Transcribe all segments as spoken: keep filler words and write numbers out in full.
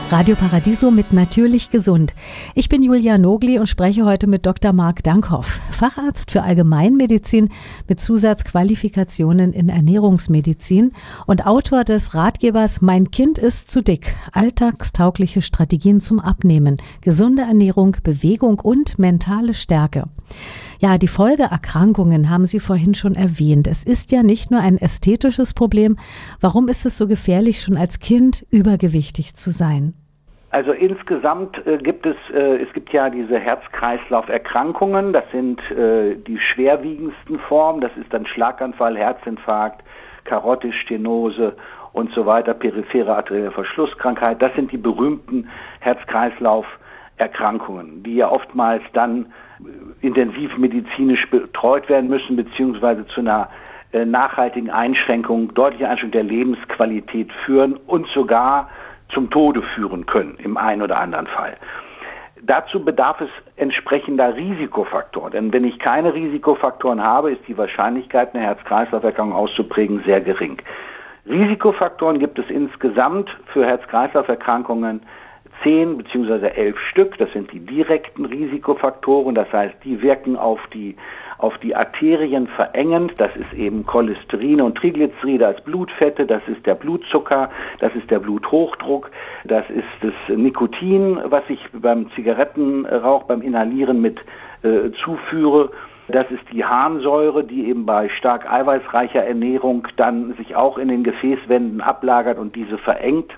Radio Paradiso mit Natürlich Gesund. Ich bin Julia Nogli und spreche heute mit Doktor Marc Dankhoff, Facharzt für Allgemeinmedizin mit Zusatzqualifikationen in Ernährungsmedizin und Autor des Ratgebers Mein Kind ist zu dick. Alltagstaugliche Strategien zum Abnehmen, gesunde Ernährung, Bewegung und mentale Stärke. Ja, die Folgeerkrankungen haben Sie vorhin schon erwähnt. Es ist ja nicht nur ein ästhetisches Problem. Warum ist es so gefährlich, schon als Kind übergewichtig zu sein? Also insgesamt äh, gibt es, äh, es gibt ja diese Herz-Kreislauf-Erkrankungen. Das sind äh, die schwerwiegendsten Formen. Das ist dann Schlaganfall, Herzinfarkt, Karotis, Stenose und so weiter, periphere arterielle Verschlusskrankheit. Das sind die berühmten Herz-Kreislauf-Erkrankungen, die ja oftmals dann intensiv medizinisch betreut werden müssen, beziehungsweise zu einer äh, nachhaltigen Einschränkung, deutliche Einschränkung der Lebensqualität führen und sogar zum Tode führen können, im einen oder anderen Fall. Dazu bedarf es entsprechender Risikofaktoren, denn wenn ich keine Risikofaktoren habe, ist die Wahrscheinlichkeit, eine Herz-Kreislauf-Erkrankung auszuprägen, sehr gering. Risikofaktoren gibt es insgesamt für Herz-Kreislauf-Erkrankungen zehn beziehungsweise elf Stück. Das sind die direkten Risikofaktoren, das heißt, die wirken auf die, auf die Arterien verengend. Das ist eben Cholesterin und Triglyceride als Blutfette, das ist der Blutzucker, das ist der Bluthochdruck, das ist das Nikotin, was ich beim Zigarettenrauch, beim Inhalieren mit äh, zuführe. Das ist die Harnsäure, die eben bei stark eiweißreicher Ernährung dann sich auch in den Gefäßwänden ablagert und diese verengt.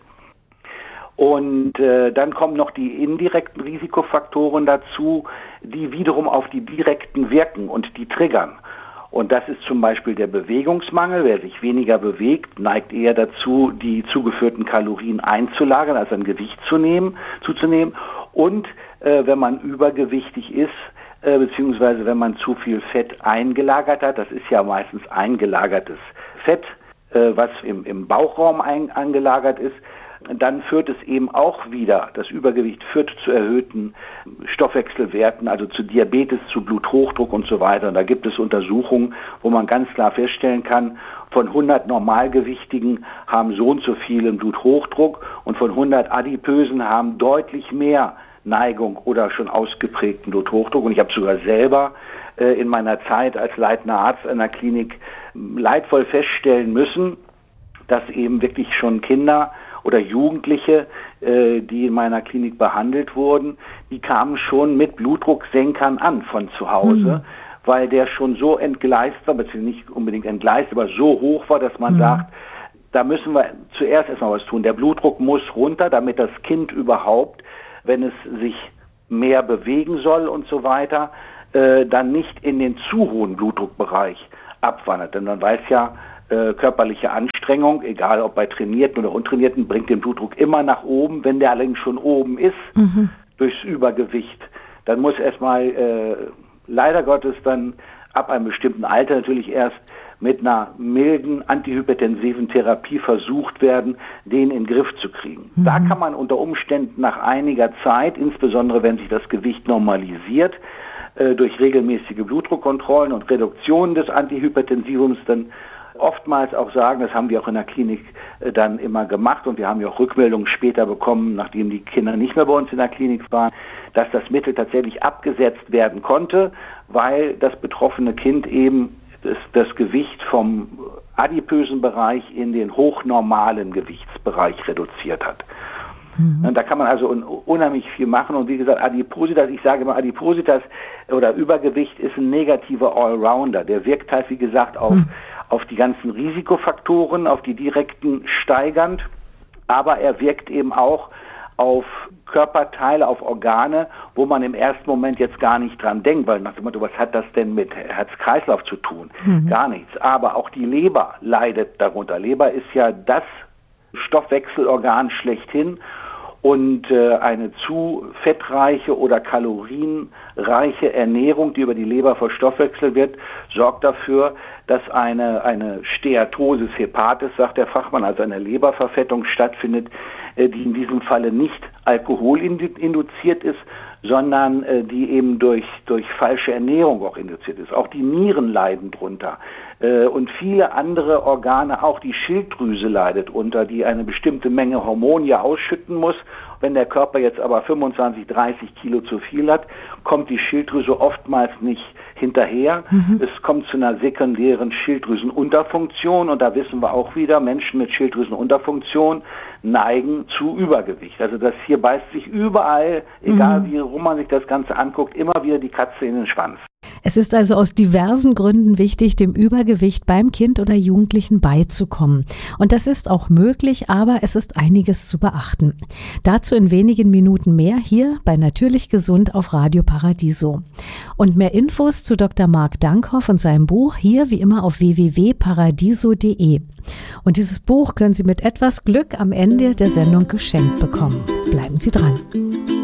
Und äh, dann kommen noch die indirekten Risikofaktoren dazu, die wiederum auf die direkten wirken und die triggern. Und das ist zum Beispiel der Bewegungsmangel. Wer sich weniger bewegt, neigt eher dazu, die zugeführten Kalorien einzulagern, also an Gewicht zu nehmen, zuzunehmen. Und äh, wenn man übergewichtig ist, äh, beziehungsweise wenn man zu viel Fett eingelagert hat, das ist ja meistens eingelagertes Fett, äh, was im, im Bauchraum ein, eingelagert ist, dann führt es eben auch wieder, das Übergewicht führt zu erhöhten Stoffwechselwerten, also zu Diabetes, zu Bluthochdruck und so weiter. Und da gibt es Untersuchungen, wo man ganz klar feststellen kann, von hundert Normalgewichtigen haben so und so viel Bluthochdruck und von hundert Adipösen haben deutlich mehr Neigung oder schon ausgeprägten Bluthochdruck. Und ich habe sogar selber äh, in meiner Zeit als leitender Arzt einer Klinik leidvoll feststellen müssen, dass eben wirklich schon Kinder oder Jugendliche, äh, die in meiner Klinik behandelt wurden, die kamen schon mit Blutdrucksenkern an von zu Hause, mhm. weil der schon so entgleist war, beziehungsweise nicht unbedingt entgleist, aber so hoch war, dass man mhm. sagt, da müssen wir zuerst erstmal was tun. Der Blutdruck muss runter, damit das Kind überhaupt, wenn es sich mehr bewegen soll und so weiter, äh, dann nicht in den zu hohen Blutdruckbereich abwandert. Denn man weiß ja, körperliche Anstrengung, egal ob bei Trainierten oder Untrainierten, bringt den Blutdruck immer nach oben. Wenn der allerdings schon oben ist, mhm. durchs Übergewicht, dann muss erstmal äh, leider Gottes dann ab einem bestimmten Alter natürlich erst mit einer milden antihypertensiven Therapie versucht werden, den in den Griff zu kriegen. Mhm. Da kann man unter Umständen nach einiger Zeit, insbesondere wenn sich das Gewicht normalisiert, äh, durch regelmäßige Blutdruckkontrollen und Reduktion des Antihypertensivums dann oftmals auch sagen, das haben wir auch in der Klinik äh, dann immer gemacht und wir haben ja auch Rückmeldungen später bekommen, nachdem die Kinder nicht mehr bei uns in der Klinik waren, dass das Mittel tatsächlich abgesetzt werden konnte, weil das betroffene Kind eben das, das Gewicht vom adipösen Bereich in den hochnormalen Gewichtsbereich reduziert hat. Mhm. Und da kann man also un- unheimlich viel machen und wie gesagt, Adipositas, ich sage immer, Adipositas oder Übergewicht ist ein negativer Allrounder, der wirkt halt wie gesagt auf mhm. auf die ganzen Risikofaktoren, auf die direkten steigernd, aber er wirkt eben auch auf Körperteile, auf Organe, wo man im ersten Moment jetzt gar nicht dran denkt, weil nach dem Motto, was hat das denn mit Herz-Kreislauf zu tun? Mhm. Gar nichts. Aber auch die Leber leidet darunter. Leber ist ja das Stoffwechselorgan schlechthin und äh, eine zu fettreiche oder kalorienreiche Ernährung, die über die Leber verstoffwechselt wird, sorgt dafür, dass eine, eine Steatosis hepatis, sagt der Fachmann, also eine Leberverfettung stattfindet, äh, die in diesem Falle nicht alkoholinduziert ist, sondern äh, die eben durch, durch falsche Ernährung auch induziert ist. Auch die Nieren leiden drunter äh, und viele andere Organe, auch die Schilddrüse leidet unter, die eine bestimmte Menge Hormone ja ausschütten muss. Wenn der Körper jetzt aber fünfundzwanzig, dreißig Kilo zu viel hat, kommt die Schilddrüse oftmals nicht hinterher. Mhm. Es kommt zu einer sekundären Schilddrüsenunterfunktion und da wissen wir auch wieder, Menschen mit Schilddrüsenunterfunktion neigen zu Übergewicht. Also das hier beißt sich überall, egal mhm. wie rum man sich das Ganze anguckt, immer wieder die Katze in den Schwanz. Es ist also aus diversen Gründen wichtig, dem Übergewicht beim Kind oder Jugendlichen beizukommen. Und das ist auch möglich, aber es ist einiges zu beachten. Dazu in wenigen Minuten mehr hier bei Natürlich Gesund auf Radio Paradiso. Und mehr Infos zu Doktor Marc Dankhoff und seinem Buch hier wie immer auf w w w punkt paradiso punkt d e. Und dieses Buch können Sie mit etwas Glück am Ende der Sendung geschenkt bekommen. Bleiben Sie dran.